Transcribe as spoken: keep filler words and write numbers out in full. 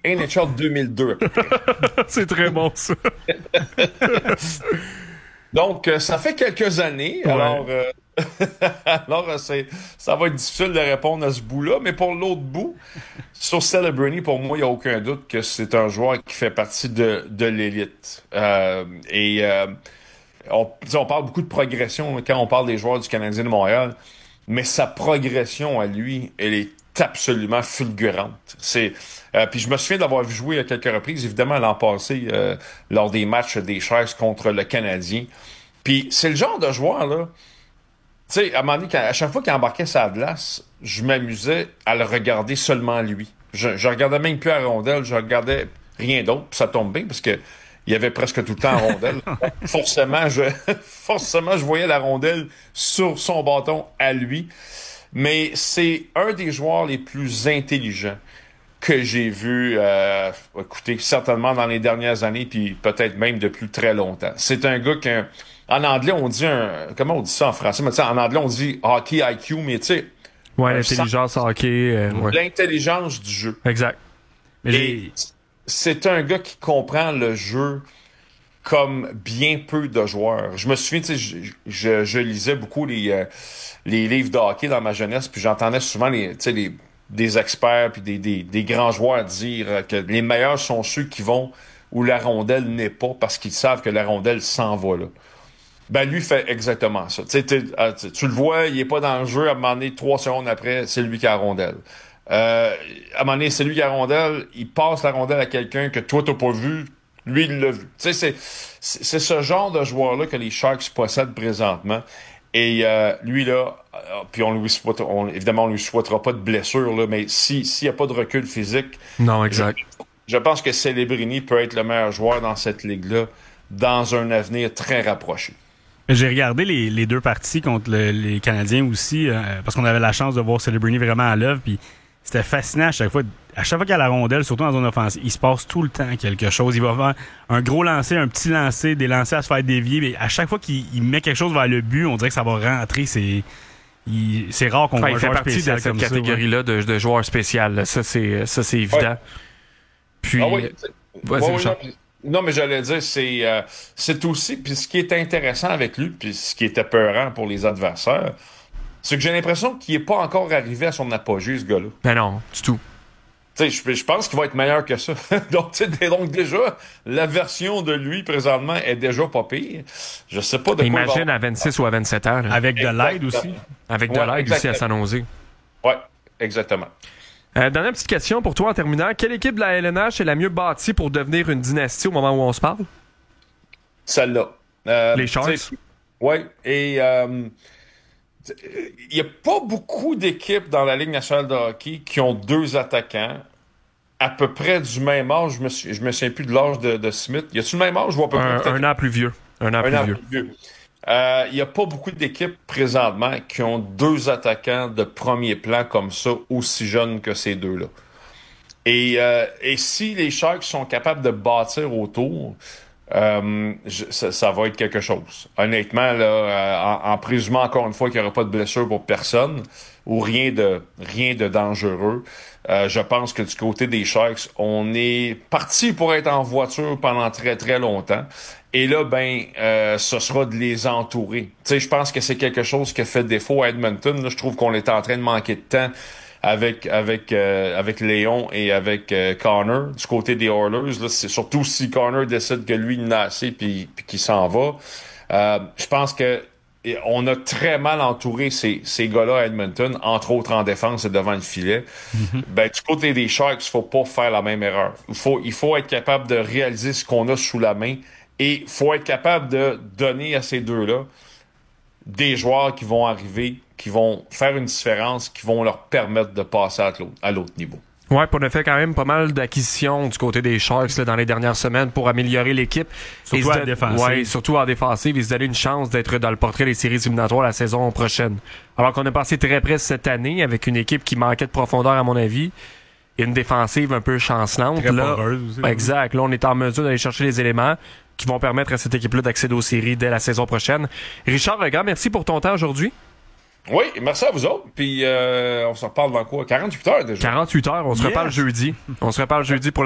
N H L deux mille deux. C'est très bon, ça. Donc, euh, ça fait quelques années. Ouais. Alors, euh, alors c'est, ça va être difficile de répondre à ce bout-là. Mais pour l'autre bout, sur Celebrini, pour moi, il n'y a aucun doute que c'est un joueur qui fait partie de, de l'élite. Euh, et euh, on, on parle beaucoup de progression quand on parle des joueurs du Canadien de Montréal. Mais sa progression à lui, elle est absolument fulgurante. C'est euh, puis je me souviens d'avoir vu jouer à quelques reprises, évidemment l'an passé, euh, lors des matchs des Sharks contre le Canadien. Puis c'est le genre de joueur là. Tu sais, à un moment donné, quand, à chaque fois qu'il embarquait sa glace, je m'amusais à le regarder seulement lui. Je, je regardais même plus à la rondelle, je regardais rien d'autre. Puis ça tombe bien parce que il y avait presque tout le temps la rondelle. forcément, je forcément je voyais la rondelle sur son bâton à lui. Mais c'est un des joueurs les plus intelligents que j'ai vu, euh, écoutez, certainement dans les dernières années, puis peut-être même depuis très longtemps. C'est un gars qui, en anglais, on dit un, comment on dit ça en français? Mais tu sais, en anglais, on dit hockey I Q, mais tu sais. Ouais, l'intelligence hockey. Euh, ouais. L'intelligence du jeu. Exact. Mais Et les... c'est un gars qui comprend le jeu comme bien peu de joueurs. Je me souviens, tu sais, je, je, je lisais beaucoup les, euh, les livres de hockey dans ma jeunesse, puis j'entendais souvent les, tu sais, les, des experts puis des, des, des grands joueurs dire que les meilleurs sont ceux qui vont où la rondelle n'est pas parce qu'ils savent que la rondelle s'en va là. Ben, lui fait exactement ça. Tu sais, tu le vois, il est pas dans le jeu, à un moment donné, trois secondes après, c'est lui qui a la rondelle. Euh, à un moment donné, c'est lui qui a la rondelle, il passe la rondelle à quelqu'un que toi, t'as pas vu, lui, il l'a vu. Tu sais, c'est, c'est ce genre de joueur-là que les Sharks possèdent présentement. Et euh, lui, là, euh, puis on lui souhaite, on, évidemment, on lui souhaitera pas de blessure, là, mais si s'il n'y a pas de recul physique... Non, exact. Je, je pense que Celebrini peut être le meilleur joueur dans cette ligue-là dans un avenir très rapproché. J'ai regardé les, les deux parties contre le, les Canadiens aussi, euh, parce qu'on avait la chance de voir Celebrini vraiment à l'œuvre, puis c'était fascinant à chaque fois. À chaque fois qu'il y a la rondelle, surtout en zone offensive, il se passe tout le temps quelque chose. Il va faire un gros lancer, un petit lancer, des lancers à se faire dévier, mais à chaque fois qu'il il met quelque chose vers le but, on dirait que ça va rentrer. C'est, il, c'est rare qu'on ouais, voit il un fait joueur partie de cette catégorie-là ouais. de, de joueurs spécial. Ça, c'est, ça, c'est évident. Ouais. Puis, ah oui, vas-y, ouais, oui, non, non, mais j'allais dire, c'est, euh, c'est aussi, puis ce qui est intéressant avec lui, puis ce qui est épeurant pour les adversaires, c'est que j'ai l'impression qu'il n'est pas encore arrivé à son apogée, ce gars-là. Ben non, du tout. Tu sais, je, je pense qu'il va être meilleur que ça. donc, tu sais, donc déjà, la version de lui présentement est déjà pas pire. Je sais pas de quoi. Imagine à vingt-six ou à vingt-sept ans. Là. Avec de l'aide aussi. Avec de ouais, l'aide aussi à San Jose. Ouais, exactement. Euh, dernière petite question pour toi en terminant. Quelle équipe de la L N H est la mieux bâtie pour devenir une dynastie au moment où on se parle? Celle-là. Euh, Les Sharks? Oui, et euh, il n'y a pas beaucoup d'équipes dans la Ligue nationale de hockey qui ont deux attaquants à peu près du même âge. Je me, suis, je me souviens plus de l'âge de, de Smith. Y a-tu le même âge? Je vois à peu un, près, un an plus vieux. Un an un plus an vieux. plus vieux. Il euh, n'y a pas beaucoup d'équipes présentement qui ont deux attaquants de premier plan comme ça, aussi jeunes que ces deux-là. Et, euh, et si les Sharks sont capables de bâtir autour, euh, je, ça, ça va être quelque chose. Honnêtement, là, euh, en, en présumant encore une fois qu'il n'y aura pas de blessure pour personne ou rien de rien de dangereux, euh, je pense que du côté des Sharks, on est parti pour être en voiture pendant très très longtemps. Et là, ben, euh, ce sera de les entourer. Tu sais, je pense que c'est quelque chose qui a fait défaut à Edmonton. Là, je trouve qu'on était en train de manquer de temps avec avec euh, avec Léon et avec euh, Connor du côté des Oilers. Là, c'est surtout si Connor décide que lui il en a assez puis puis qu'il s'en va. Euh, je pense que on a très mal entouré ces ces gars-là à Edmonton, entre autres en défense et devant le filet. Mm-hmm. Ben du côté des Sharks, il faut pas faire la même erreur. Il faut il faut être capable de réaliser ce qu'on a sous la main. Et il faut être capable de donner à ces deux-là des joueurs qui vont arriver, qui vont faire une différence, qui vont leur permettre de passer à l'autre, à l'autre niveau. Ouais, puis on a fait quand même pas mal d'acquisitions du côté des Sharks là, dans les dernières semaines pour améliorer l'équipe. Surtout en défensive. Ouais, surtout en défensive. Ils se donnaient une chance d'être dans le portrait des séries éliminatoires la saison prochaine. Alors qu'on a passé très près cette année avec une équipe qui manquait de profondeur à mon avis. Et une défensive un peu chancelante. Très là, poreuse aussi. Exact. Là, on est en mesure d'aller chercher les éléments qui vont permettre à cette équipe-là d'accéder aux séries dès la saison prochaine. Richard, un grand merci pour ton temps aujourd'hui. Oui, merci à vous autres. Puis euh, on se reparle dans quoi? quarante-huit heures déjà. quarante-huit heures. On se Yes. reparle jeudi. On se reparle jeudi pour